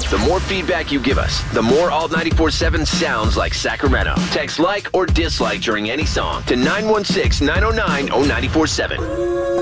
The more feedback you give us, the more Alt 94.7 sounds like Sacramento. Text like or dislike during any song to 916-909-0947.